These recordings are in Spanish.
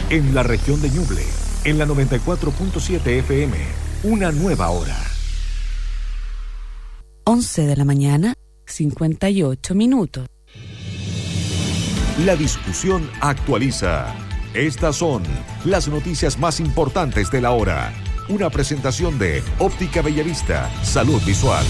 En la región de Ñuble, en la 94.7 FM, una nueva hora. 11 de la mañana, 58 minutos. La discusión actualiza. Estas son las noticias más importantes de la hora. Una presentación de Óptica Bellavista, Salud Visual.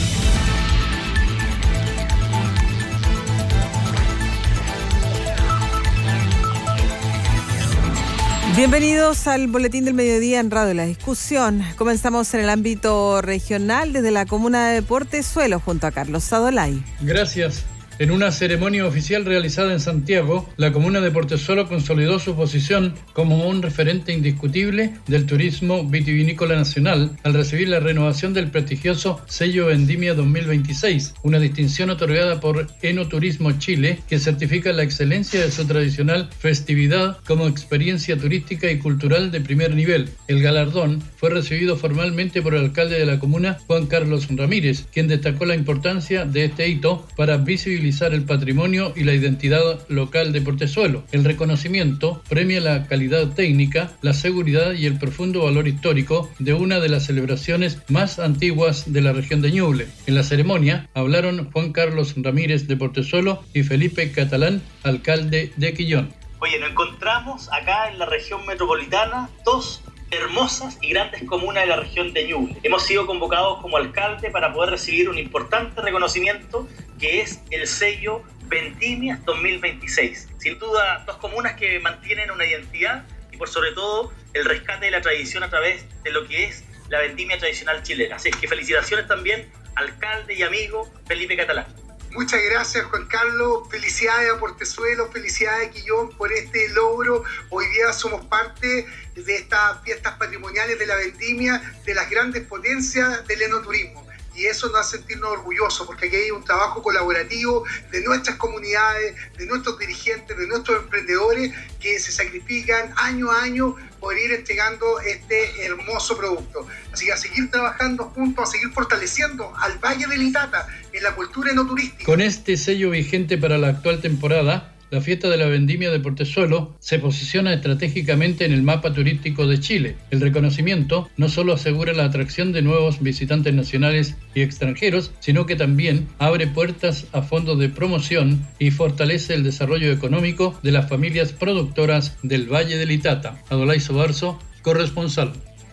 Bienvenidos al Boletín del Mediodía en Radio La Discusión. Comenzamos en el ámbito regional desde la comuna de Portezuelo junto a Carlos Sadolay. Gracias. En una ceremonia oficial realizada en Santiago, la comuna de Portezuelo consolidó su posición como un referente indiscutible del turismo vitivinícola nacional al recibir la renovación del prestigioso sello Vendimia 2026, una distinción otorgada por Enoturismo Chile que certifica la excelencia de su tradicional festividad como experiencia turística y cultural de primer nivel. El galardón fue recibido formalmente por el alcalde de la comuna, Juan Carlos Ramírez, quien destacó la importancia de este hito para visibilizar el patrimonio y la identidad local de Portezuelo. El reconocimiento premia la calidad técnica, la seguridad y el profundo valor histórico de una de las celebraciones más antiguas de la región de Ñuble. En la ceremonia hablaron Juan Carlos Ramírez de Portezuelo y Felipe Catalán, alcalde de Quillón. Oye, nos encontramos acá en la región metropolitana, dos hermosas y grandes comunas de la región de Ñuble. Hemos sido convocados como alcalde para poder recibir un importante reconocimiento que es el sello Vendimia 2026. Sin duda, dos comunas que mantienen una identidad y por sobre todo el rescate de la tradición a través de lo que es la vendimia tradicional chilena. Así que felicitaciones también, alcalde y amigo Felipe Catalán. Muchas gracias, Juan Carlos. Felicidades a Portezuelo, felicidades a Quillón por este logro. Hoy día somos parte de estas fiestas patrimoniales de la vendimia, de las grandes potencias del enoturismo. Y eso nos hace sentirnos orgullosos, porque aquí hay un trabajo colaborativo de nuestras comunidades, de nuestros dirigentes, de nuestros emprendedores que se sacrifican año a año por ir entregando este hermoso producto. Así que a seguir trabajando juntos, a seguir fortaleciendo al Valle del Itata en la cultura enoturística. Con este sello vigente para la actual temporada, la fiesta de la Vendimia de Portezuelo se posiciona estratégicamente en el mapa turístico de Chile. El reconocimiento no solo asegura la atracción de nuevos visitantes nacionales y extranjeros, sino que también abre puertas a fondos de promoción y fortalece el desarrollo económico de las familias productoras del Valle del Itata. Adolay Sobarzo, corresponsal.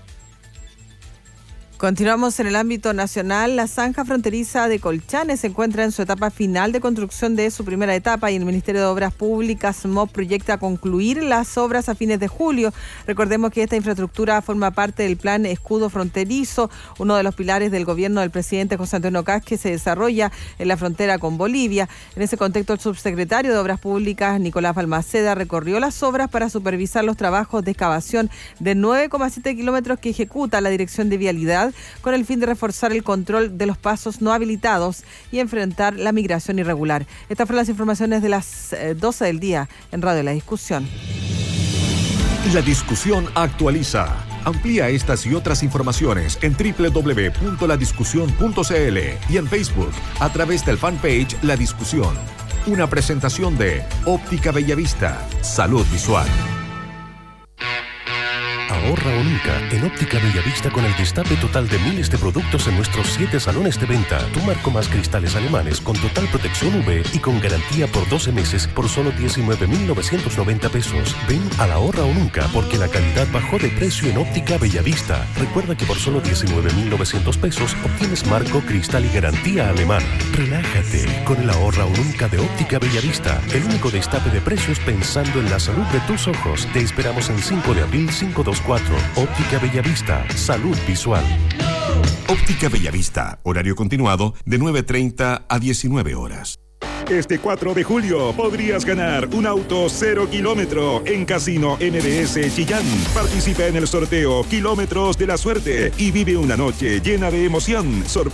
Continuamos en el ámbito nacional. La zanja fronteriza de Colchane se encuentra en su etapa final de construcción de su primera etapa y el Ministerio de Obras Públicas, MOP, proyecta concluir las obras a fines de julio. Recordemos que esta infraestructura forma parte del Plan Escudo Fronterizo, uno de los pilares del gobierno del presidente José Antonio Kast, que se desarrolla en la frontera con Bolivia. En ese contexto, el subsecretario de Obras Públicas, Nicolás Balmaceda, recorrió las obras para supervisar los trabajos de excavación de 9,7 kilómetros que ejecuta la Dirección de Vialidad, con el fin de reforzar el control de los pasos no habilitados y enfrentar la migración irregular. Estas fueron las informaciones de las 12 del día en Radio La Discusión. La discusión actualiza. Amplía estas y otras informaciones en www.ladiscusión.cl y en Facebook a través del fanpage La Discusión. Una presentación de Óptica Bellavista, Salud Visual. Ahorra o nunca en Óptica Bellavista con el destape total de miles de productos en nuestros 7 salones de venta. Tu marco más cristales alemanes con total protección UV y con garantía por 12 meses por solo 19.990 pesos. Ven a la Ahorra o nunca porque la calidad bajó de precio en Óptica Bellavista. Recuerda que por solo 19.900 pesos obtienes marco, cristal y garantía alemana. Relájate con el Ahorra o nunca de Óptica Bellavista. El único destape de precios pensando en la salud de tus ojos. Te esperamos en 5 de abril 524. Óptica Bellavista, Salud Visual. Óptica Bellavista, horario continuado de 9:30 a 19 horas. Este 4 de julio podrías ganar un auto 0 kilómetro en Casino MBS Chillán. Participa en el sorteo Kilómetros de la Suerte y vive una noche llena de emoción, sorpresa